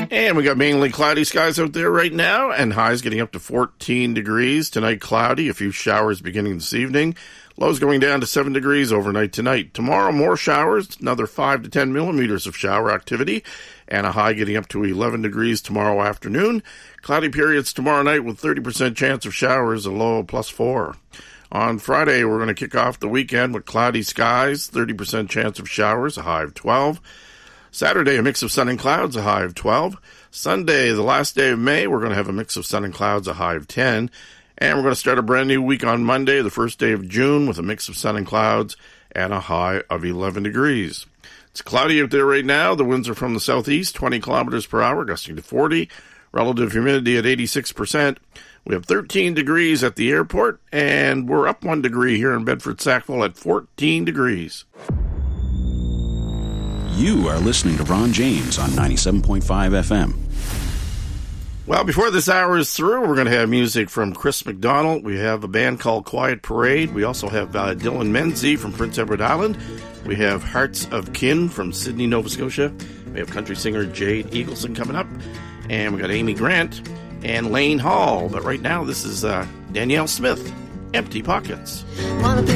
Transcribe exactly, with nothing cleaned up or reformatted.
And we got mainly cloudy skies out there right now, and highs getting up to fourteen degrees. Tonight, cloudy, a few showers beginning this evening. Lows going down to seven degrees overnight tonight. Tomorrow, more showers, another five to ten millimeters of shower activity, and a high getting up to eleven degrees tomorrow afternoon. Cloudy periods tomorrow night with thirty percent chance of showers, a low of plus four. On Friday, we're going to kick off the weekend with cloudy skies, thirty percent chance of showers, a high of twelve. Saturday, a mix of sun and clouds, a high of twelve. Sunday, the last day of May, we're going to have a mix of sun and clouds, a high of ten. And we're going to start a brand new week on Monday, the first day of June, with a mix of sun and clouds and a high of eleven degrees. It's cloudy out there right now. The winds are from the southeast, twenty kilometers per hour, gusting to forty. Relative humidity at eighty-six percent. We have thirteen degrees at the airport, and we're up one degree here in Bedford-Sackville at fourteen degrees. You are listening to Ron James on ninety-seven point five F M. Well, before this hour is through, we're going to have music from Chris McDonald. We have a band called Quiet Parade. We also have uh, Dylan Menzie from Prince Edward Island. We have Hearts of Kin from Sydney, Nova Scotia. We have country singer Jade Eagleson coming up. And we got Amy Grant and Lane Hall. But right now, this is uh, Danielle Smith, Empty Pockets. Wanna be